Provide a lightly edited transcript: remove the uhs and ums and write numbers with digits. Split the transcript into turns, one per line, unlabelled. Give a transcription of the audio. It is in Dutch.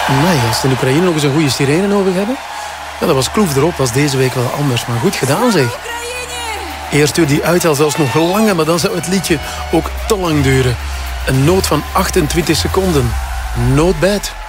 Nee, als de Oekraïne nog eens een goede sirene nodig hebben. Ja, dat was kloef erop, was deze week wel anders. Maar goed gedaan, zeg. Eerst duurde die uithaal zelfs nog langer, maar dan zou het liedje ook te lang duren. Een noot van 28 seconden. Not bad.